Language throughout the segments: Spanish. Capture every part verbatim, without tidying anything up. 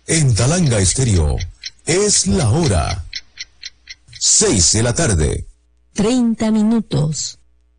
En Talanga Estéreo es la hora. Seis de la tarde. Treinta minutos.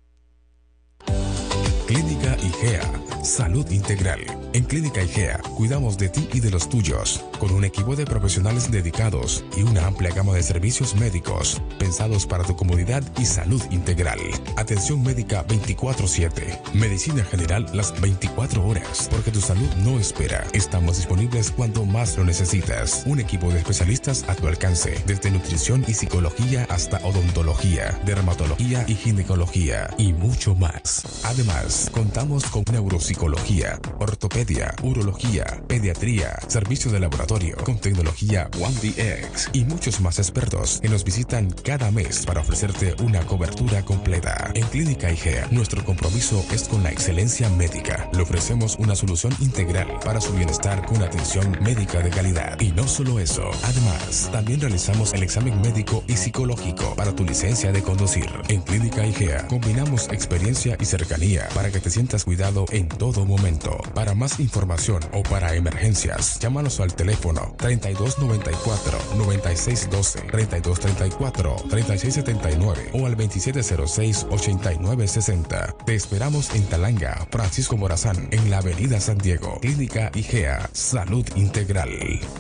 Clínica IGEA, Salud Integral. En Clínica IGEA cuidamos de ti y de los tuyos, con un equipo de profesionales dedicados y una amplia gama de servicios médicos pensados para tu comodidad y salud integral. Atención médica veinticuatro siete, medicina general las veinticuatro horas, porque tu salud no espera. Estamos disponibles cuando más lo necesitas. Un equipo de especialistas a tu alcance, desde nutrición y psicología hasta odontología, dermatología y ginecología y mucho más. Además, contamos con neuropsicología, ortopedia, urología, pediatría, servicio de laboratorio con tecnología One D X y muchos más expertos que nos visitan cada mes para ofrecerte una cobertura completa. En Clínica IGEA, nuestro compromiso es con la excelencia médica. Le ofrecemos una solución integral para su bienestar con atención médica de calidad. Y no solo eso, además, también realizamos el examen médico y psicológico para tu licencia de conducir. En Clínica IGEA combinamos experiencia y cercanía para que te sientas cuidado en todo momento. Para más información o para emergencias, llámanos al teléfono treinta y dos noventa y cuatro, noventa y seis doce, treinta y dos treinta y cuatro, treinta y seis setenta y nueve o al veintisiete cero seis, ochenta y nueve sesenta. Te esperamos en Talanga, Francisco Morazán, en la Avenida San Diego. Clínica IGEA, Salud Integral.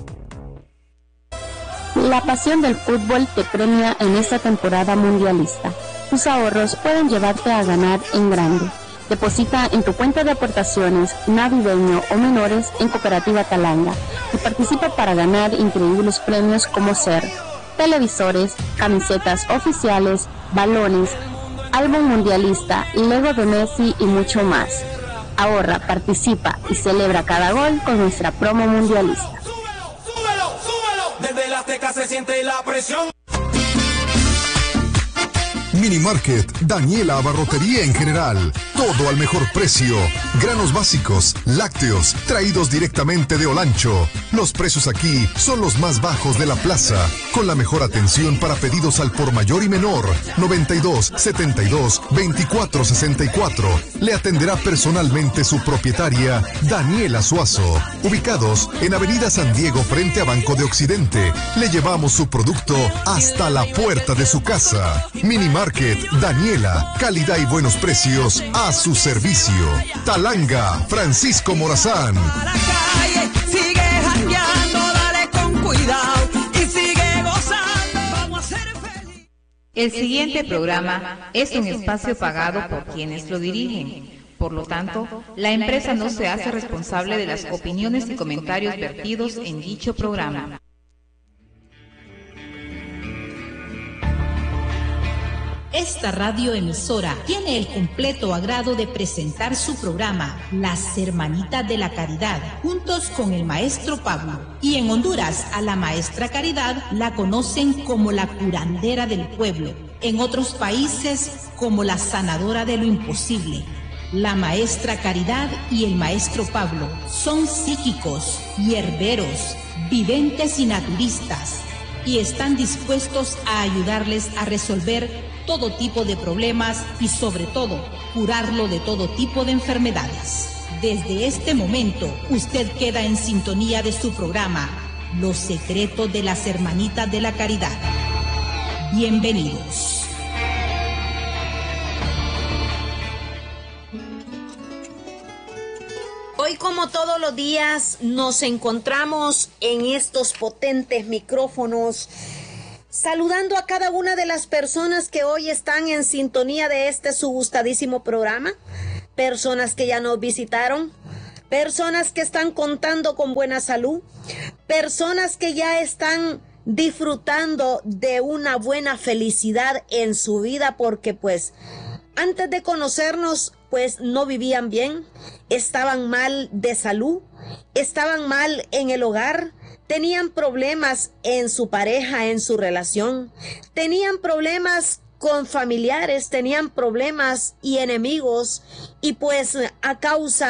La pasión del fútbol te premia en esta temporada mundialista. Tus ahorros pueden llevarte a ganar en grande. Deposita en tu cuenta de aportaciones navideño o menores en Cooperativa Talanga y participa para ganar increíbles premios como ser televisores, camisetas oficiales, balones, álbum mundialista, Lego de Messi y mucho más. Ahorra, participa y celebra cada gol con nuestra promo mundialista. Súbelo, súbelo, desde la Azteca se siente la presión. Minimarket, Daniela Abarrotería en general. Todo al mejor precio. Granos básicos, lácteos, traídos directamente de Olancho. Los precios aquí son los más bajos de la plaza. Con la mejor atención para pedidos al por mayor y menor. noventa y dos, setenta y dos, veinticuatro sesenta y cuatro. Le atenderá personalmente su propietaria, Daniela Suazo. Ubicados en Avenida San Diego frente a Banco de Occidente. Le llevamos su producto hasta la puerta de su casa. Minimarket Daniela, calidad y buenos precios a su servicio. Talanga, Francisco Morazán. Sigue jangueando, dale con cuidado y sigue gozando. Vamos a ser feliz. El siguiente programa es un espacio pagado por quienes lo dirigen. Por lo tanto, la empresa no se hace responsable de las opiniones y comentarios vertidos en dicho programa. Esta radioemisora tiene el completo agrado de presentar su programa Las Hermanitas de la Caridad, juntos con el maestro Pablo. Y en Honduras, a la maestra Caridad la conocen como la curandera del pueblo. En otros países, como la sanadora de lo imposible. La maestra Caridad y el maestro Pablo son psíquicos, hierberos, videntes y naturistas. Y están dispuestos a ayudarles a resolver todo tipo de problemas y sobre todo curarlo de todo tipo de enfermedades. Desde este momento usted queda en sintonía de su programa Los Secretos de las Hermanitas de la Caridad. Bienvenidos. Hoy, como todos los días, nos encontramos en estos potentes micrófonos saludando a cada una de las personas que hoy están en sintonía de este su gustadísimo programa, personas que ya nos visitaron, personas que están contando con buena salud, personas que ya están disfrutando de una buena felicidad en su vida porque pues antes de conocernos pues no vivían bien, estaban mal de salud, estaban mal en el hogar, tenían problemas en su pareja, en su relación, tenían problemas con familiares, tenían problemas y enemigos y pues a causa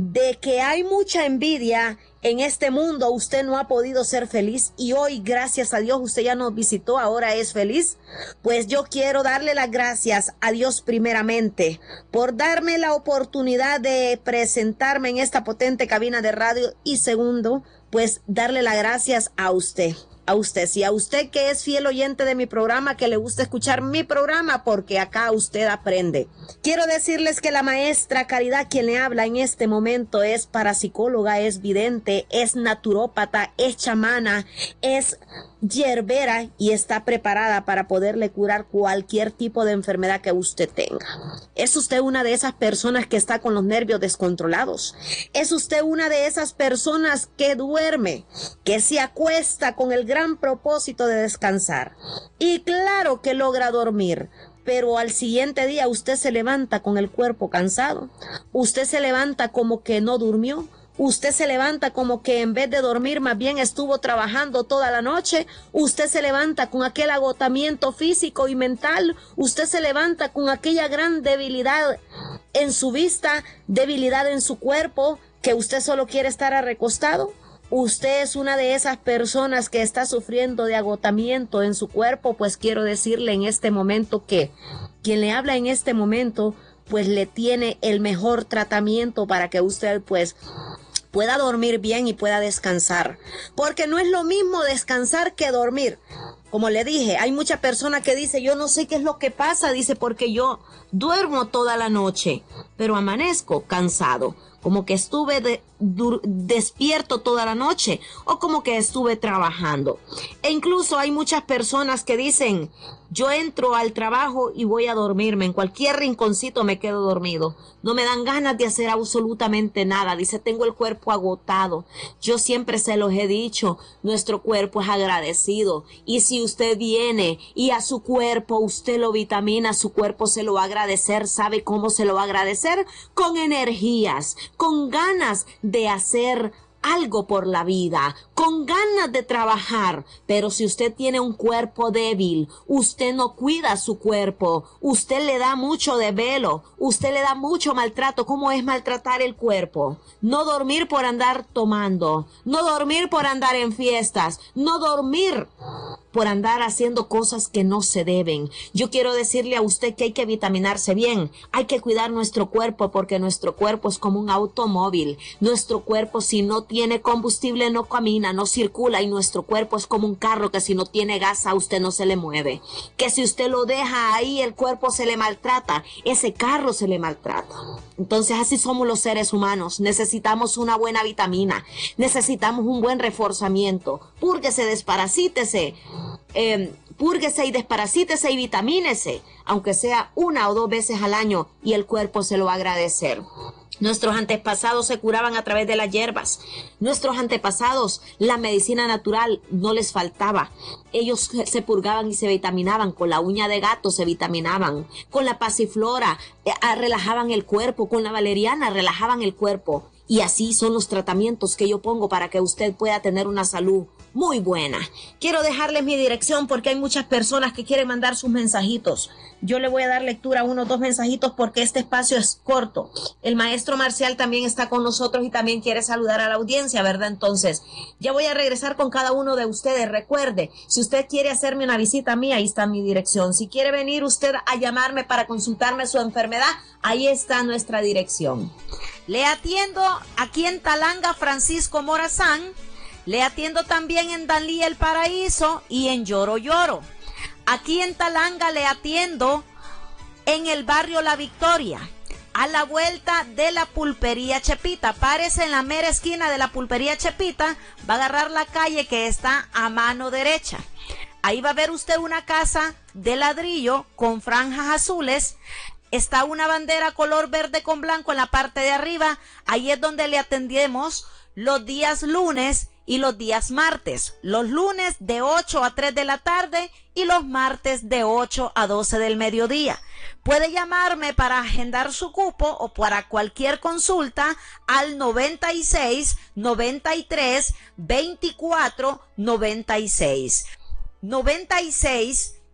de que hay mucha envidia en este mundo, usted no ha podido ser feliz y hoy, gracias a Dios, usted ya nos visitó, ahora es feliz. Pues yo quiero darle las gracias a Dios primeramente por darme la oportunidad de presentarme en esta potente cabina de radio y segundo, pues darle las gracias a usted. A usted, sí, a usted que es fiel oyente de mi programa, que le gusta escuchar mi programa, porque acá usted aprende. Quiero decirles que la maestra Caridad, quien le habla en este momento, es parapsicóloga, es vidente, es naturópata, es chamana, es hierbera y está preparada para poderle curar cualquier tipo de enfermedad que usted tenga. ¿Es usted una de esas personas que está con los nervios descontrolados? ¿Es usted una de esas personas que duerme, que se acuesta con el gran propósito de descansar? Y claro que logra dormir, pero al siguiente día usted se levanta con el cuerpo cansado. Usted se levanta como que no durmió. Usted se levanta como que en vez de dormir más bien estuvo trabajando toda la noche. Usted se levanta con aquel agotamiento físico y mental. Usted se levanta con aquella gran debilidad en su vista, debilidad en su cuerpo, que usted solo quiere estar recostado. Usted es una de esas personas que está sufriendo de agotamiento en su cuerpo, pues quiero decirle en este momento que quien le habla en este momento pues le tiene el mejor tratamiento para que usted pues pueda dormir bien y pueda descansar. Porque no es lo mismo descansar que dormir. Como le dije, hay mucha persona que dice, yo no sé qué es lo que pasa, dice, porque yo duermo toda la noche, pero amanezco cansado, como que estuve de, dur, despierto toda la noche o como que estuve trabajando. E incluso hay muchas personas que dicen, yo entro al trabajo y voy a dormirme, en cualquier rinconcito me quedo dormido, no me dan ganas de hacer absolutamente nada, dice, tengo el cuerpo agotado. Yo siempre se los he dicho, nuestro cuerpo es agradecido y si usted viene y a su cuerpo usted lo vitamina, su cuerpo se lo va a agradecer. ¿Sabe cómo se lo va a agradecer? Con energías, con ganas de hacer algo por la vida, con ganas de trabajar. Pero si usted tiene un cuerpo débil, usted no cuida su cuerpo, usted le da mucho desvelo, usted le da mucho maltrato. ¿Cómo es maltratar el cuerpo? No dormir por andar tomando, no dormir por andar en fiestas, no dormir por andar haciendo cosas que no se deben. Yo quiero decirle a usted que hay que vitaminarse bien, hay que cuidar nuestro cuerpo, porque nuestro cuerpo es como un automóvil. Nuestro cuerpo, si no tiene combustible, no camina, no circula, y nuestro cuerpo es como un carro que si no tiene gas a usted no se le mueve. Que si usted lo deja ahí, el cuerpo se le maltrata, ese carro se le maltrata. Entonces así somos los seres humanos. Necesitamos una buena vitamina, necesitamos un buen reforzamiento. Púrguese, desparasítese, eh, púrguese y desparasítese y vitamínese, aunque sea una o dos veces al año, y el cuerpo se lo va a agradecer. Nuestros antepasados se curaban a través de las hierbas. Nuestros antepasados, la medicina natural no les faltaba. Ellos se purgaban y se vitaminaban. Con la uña de gato se vitaminaban. Con la pasiflora eh, relajaban el cuerpo. Con la valeriana relajaban el cuerpo. Y así son los tratamientos que yo pongo para que usted pueda tener una salud muy buena. Quiero dejarles mi dirección porque hay muchas personas que quieren mandar sus mensajitos. Yo le voy a dar lectura a unos dos mensajitos porque este espacio es corto. El maestro Marcial también está con nosotros y también quiere saludar a la audiencia, ¿verdad? Entonces, ya voy a regresar con cada uno de ustedes. Recuerde, si usted quiere hacerme una visita a mí, ahí está mi dirección. Si quiere venir usted a llamarme para consultarme su enfermedad, ahí está nuestra dirección. Le atiendo aquí en Talanga, Francisco Morazán. Le atiendo también en Danlí, El Paraíso, y en Lloro Lloro. Aquí en Talanga le atiendo en el barrio La Victoria, a la vuelta de la pulpería Chepita. Párese en la mera esquina de la pulpería Chepita, va a agarrar la calle que está a mano derecha. Ahí va a ver usted una casa de ladrillo con franjas azules. Está una bandera color verde con blanco en la parte de arriba. Ahí es donde le atendemos los días lunes y los días martes. Los lunes de ocho a tres de la tarde y los martes de ocho a doce del mediodía. Puede llamarme para agendar su cupo o para cualquier consulta al noventa y seis, noventa y tres, veinticuatro, noventa y seis. noventa y seis,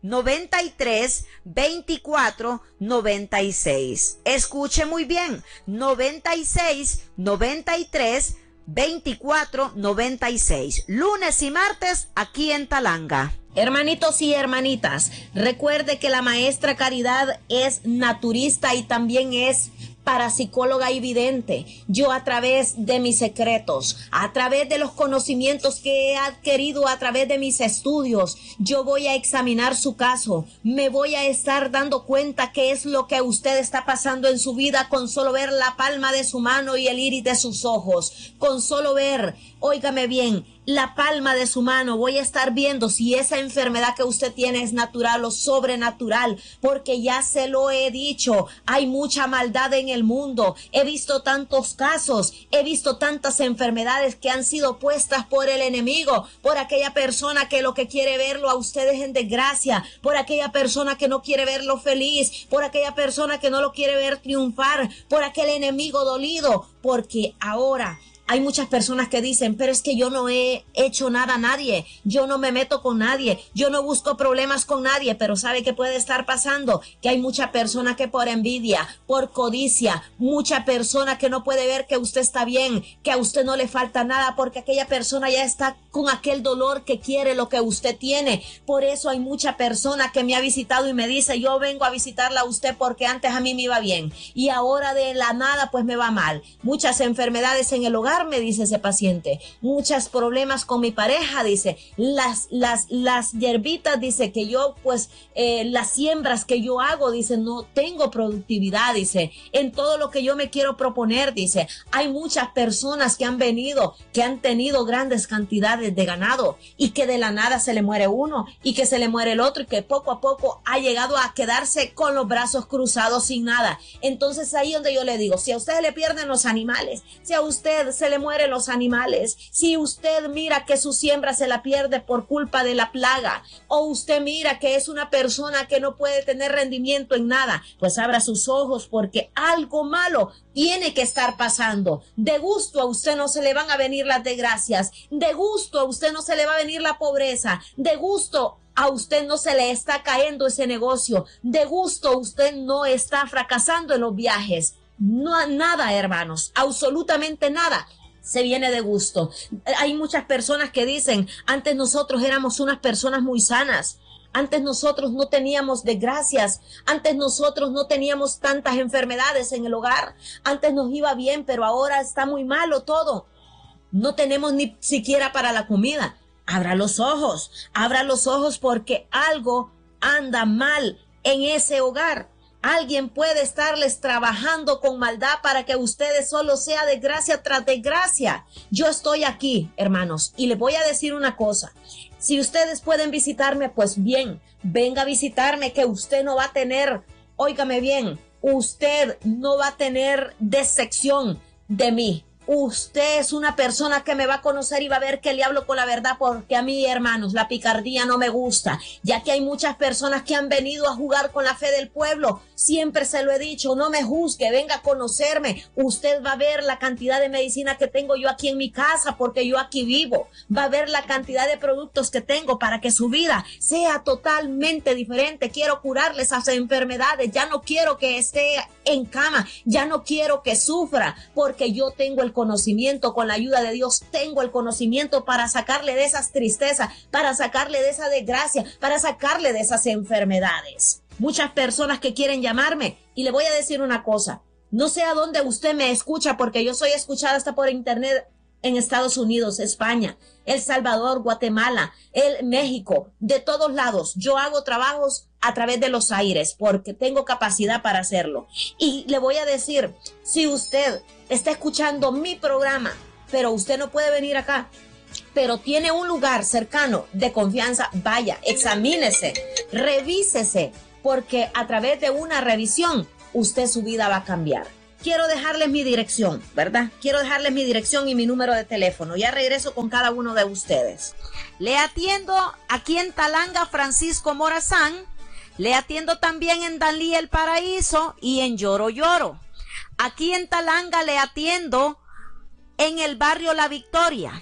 noventa y tres, veinticuatro, noventa y seis. Escuche muy bien, noventa y seis, noventa y tres, veinticuatro, noventa y seis. Lunes y martes aquí en Talanga. Hermanitos y hermanitas, recuerde que la maestra Caridad es naturista y también es parapsicóloga y vidente. Yo, a través de mis secretos, a través de los conocimientos que he adquirido a través de mis estudios, yo voy a examinar su caso. Me voy a estar dando cuenta qué es lo que usted está pasando en su vida con solo ver la palma de su mano y el iris de sus ojos. Con solo ver, óigame bien, la palma de su mano, voy a estar viendo si esa enfermedad que usted tiene es natural o sobrenatural, porque ya se lo he dicho, hay mucha maldad en el mundo. He visto tantos casos, he visto tantas enfermedades que han sido puestas por el enemigo, por aquella persona que lo que quiere verlo a ustedes en desgracia, por aquella persona que no quiere verlo feliz, por aquella persona que no lo quiere ver triunfar, por aquel enemigo dolido, porque ahora hay muchas personas que dicen, pero es que yo no he hecho nada a nadie, yo no me meto con nadie, yo no busco problemas con nadie, pero ¿sabe qué puede estar pasando? Que hay mucha persona que por envidia, por codicia, mucha persona que no puede ver que usted está bien, que a usted no le falta nada, porque aquella persona ya está con aquel dolor que quiere lo que usted tiene. Por eso hay mucha persona que me ha visitado y me dice, yo vengo a visitarla a usted porque antes a mí me iba bien y ahora de la nada pues me va mal. Muchas enfermedades en el hogar, me dice ese paciente, muchos problemas con mi pareja, dice, las, las, las hierbitas, dice, que yo, pues, eh, las siembras que yo hago, dice, no tengo productividad, dice, en todo lo que yo me quiero proponer, dice, hay muchas personas que han venido, que han tenido grandes cantidades de ganado y que de la nada se le muere uno y que se le muere el otro y que poco a poco ha llegado a quedarse con los brazos cruzados sin nada. Entonces ahí donde yo le digo, si a usted le pierden los animales, si a usted se le mueren los animales, si usted mira que su siembra se la pierde por culpa de la plaga, o usted mira que es una persona que no puede tener rendimiento en nada, pues abra sus ojos porque algo malo tiene que estar pasando. De gusto a usted no se le van a venir las desgracias, de gusto a usted no se le va a venir la pobreza, de gusto a usted no se le está cayendo ese negocio, de gusto usted no está fracasando en los viajes. No, nada, hermanos, absolutamente nada se viene de gusto. Hay muchas personas que dicen, antes nosotros éramos unas personas muy sanas, antes nosotros no teníamos desgracias, antes nosotros no teníamos tantas enfermedades en el hogar, antes nos iba bien, pero ahora está muy malo todo. No tenemos ni siquiera para la comida. Abra los ojos, abra los ojos porque algo anda mal en ese hogar. Alguien puede estarles trabajando con maldad para que ustedes solo sea desgracia tras desgracia. Yo estoy aquí, hermanos, y les voy a decir una cosa. Si ustedes pueden visitarme, pues bien, venga a visitarme, que usted no va a tener, óigame bien, usted no va a tener decepción de mí. Usted es una persona que me va a conocer y va a ver que le hablo con la verdad, porque a mí, hermanos, la picardía no me gusta, ya que hay muchas personas que han venido a jugar con la fe del pueblo. Siempre se lo he dicho, no me juzgue, venga a conocerme. Usted va a ver la cantidad de medicina que tengo yo aquí en mi casa, porque yo aquí vivo. Va a ver la cantidad de productos que tengo para que su vida sea totalmente diferente. Quiero curarle esas enfermedades, ya no quiero que esté en cama, ya no quiero que sufra, porque yo tengo el conocimiento, con la ayuda de Dios tengo el conocimiento para sacarle de esas tristezas, para sacarle de esa desgracia, para sacarle de esas enfermedades. Muchas personas que quieren llamarme, y le voy a decir una cosa, no sé a dónde usted me escucha, porque yo soy escuchada hasta por internet en Estados Unidos, España, El Salvador, Guatemala, el México, de todos lados. Yo hago trabajos a través de los aires porque tengo capacidad para hacerlo. Y le voy a decir, si usted está escuchando mi programa, pero usted no puede venir acá, pero tiene un lugar cercano de confianza, vaya, examínese, revísese, porque a través de una revisión, usted su vida va a cambiar. Quiero dejarles mi dirección, ¿verdad? Quiero dejarles mi dirección y mi número de teléfono. Ya regreso con cada uno de ustedes. Le atiendo aquí en Talanga, Francisco Morazán. Le atiendo también en Danlí El Paraíso y en Lloro Lloro. Aquí en Talanga le atiendo en el barrio La Victoria.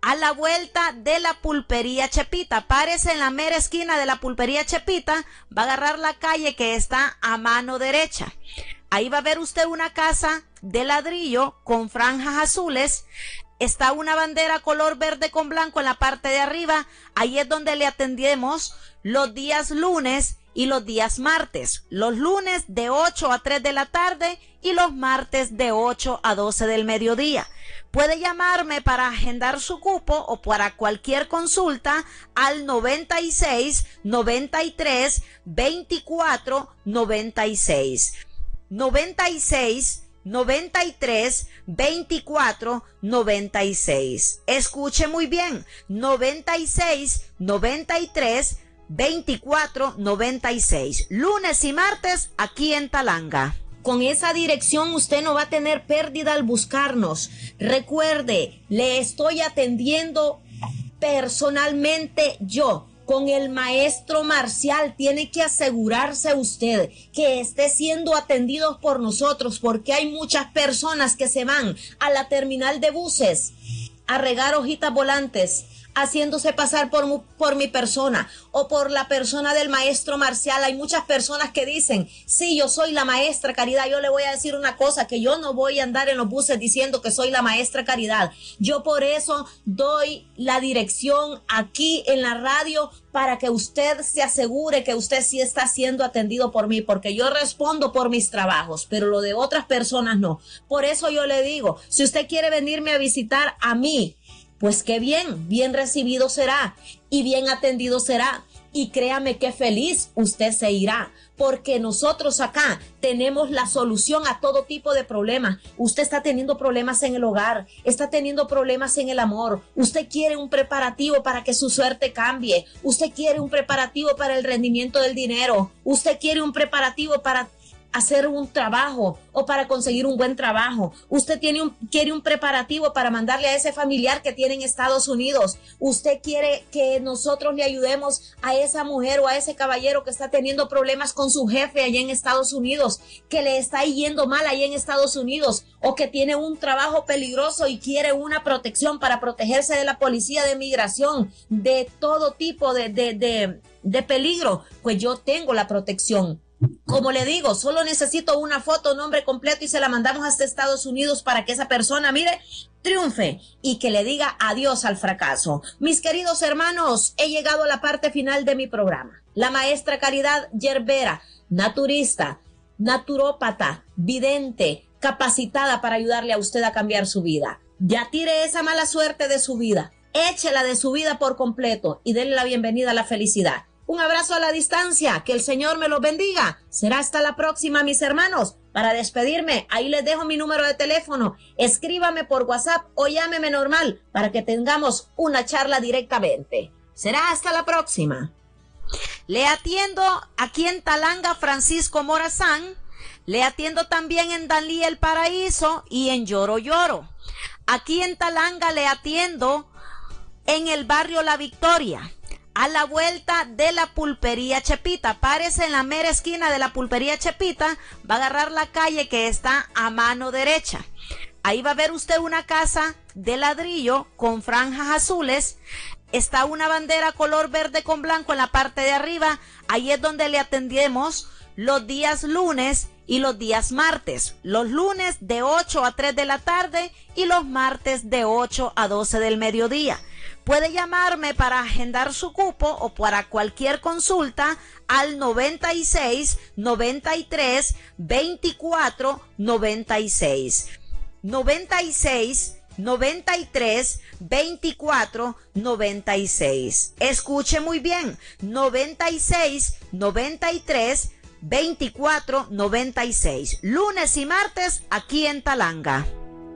a la vuelta de la pulpería Chepita. Párese en la mera esquina de la pulpería Chepita, va a agarrar la calle que está a mano derecha. Ahí va a ver usted una casa de ladrillo con franjas azules. Está una bandera color verde con blanco en la parte de arriba. Ahí es donde le atendemos los días lunes y los días martes. Los lunes de ocho a tres de la tarde y los martes de ocho a doce del mediodía. Puede llamarme para agendar su cupo o para cualquier consulta al noventa y seis, noventa y tres, veinticuatro, noventa y seis. noventa y seis, noventa y tres, veinticuatro, noventa y seis. Escuche muy bien, noventa y seis, noventa y tres, veinticuatro, noventa y seis. Lunes y martes aquí en Talanga. Con esa dirección usted no va a tener pérdida al buscarnos. Recuerde, le estoy atendiendo personalmente yo. Con el maestro Marcial, tiene que asegurarse usted que esté siendo atendido por nosotros, porque hay muchas personas que se van a la terminal de buses a regar hojitas volantes, haciéndose pasar por, por mi persona o por la persona del maestro Marcial. Hay muchas personas que dicen, sí, yo soy la maestra Caridad. Yo le voy a decir una cosa, que yo no voy a andar en los buses diciendo que soy la maestra Caridad. Yo por eso doy la dirección aquí en la radio, para que usted se asegure que usted sí está siendo atendido por mí, porque yo respondo por mis trabajos, pero lo de otras personas no. Por eso yo le digo, si usted quiere venirme a visitar a mí, pues qué bien, bien recibido será y bien atendido será. Y créame que feliz usted se irá, porque nosotros acá tenemos la solución a todo tipo de problemas. Usted está teniendo problemas en el hogar, está teniendo problemas en el amor. Usted quiere un preparativo para que su suerte cambie. Usted quiere un preparativo para el rendimiento del dinero. Usted quiere un preparativo para hacer un trabajo o para conseguir un buen trabajo. Usted tiene un, quiere un preparativo para mandarle a ese familiar que tiene en Estados Unidos. Usted quiere que nosotros le ayudemos a esa mujer o a ese caballero que está teniendo problemas con su jefe allá en Estados Unidos, que le está yendo mal allá en Estados Unidos, o que tiene un trabajo peligroso y quiere una protección para protegerse de la policía de migración, de todo tipo de, de, de, de peligro. Pues yo tengo la protección. Como le digo, solo necesito una foto, nombre completo y se la mandamos hasta Estados Unidos para que esa persona, mire, triunfe y que le diga adiós al fracaso. Mis queridos hermanos, he llegado a la parte final de mi programa. La maestra Caridad Yerbera, naturista, naturópata, vidente, capacitada para ayudarle a usted a cambiar su vida. Ya tire esa mala suerte de su vida, échela de su vida por completo y denle la bienvenida a la felicidad. Un abrazo a la distancia, que el Señor me los bendiga. Será hasta la próxima, mis hermanos. Para despedirme, ahí les dejo mi número de teléfono. Escríbame por WhatsApp o llámeme normal para que tengamos una charla directamente. Será hasta la próxima. Le atiendo aquí en Talanga, Francisco Morazán. Le atiendo también en Danlí El Paraíso y en Lloro Lloro. Aquí en Talanga le atiendo en el barrio La Victoria, a la vuelta de la pulpería Chepita. Párese en la mera esquina de la pulpería Chepita, va a agarrar la calle que está a mano derecha. Ahí va a ver usted una casa de ladrillo con franjas azules. Está una bandera color verde con blanco en la parte de arriba. Ahí es donde le atendemos los días lunes y los días martes. Los lunes de ocho a tres de la tarde y los martes de ocho a doce del mediodía. Puede llamarme para agendar su cupo o para cualquier consulta al noventa y seis, noventa y tres, veinticuatro, noventa y seis. noventa y seis, noventa y tres, veinticuatro, noventa y seis. Escuche muy bien, noventa y seis, noventa y tres, veinticuatro, noventa y seis. Lunes y martes aquí en Talanga.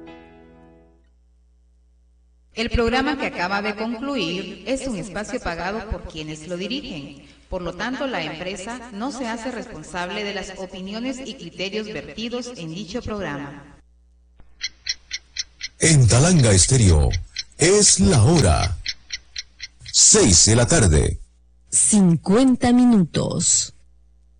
El programa que acaba de concluir es un espacio pagado por quienes lo dirigen. Por lo tanto, la empresa no se hace responsable de las opiniones y criterios vertidos en dicho programa. En Talanga Estéreo es la hora. Seis de la tarde. cincuenta minutos.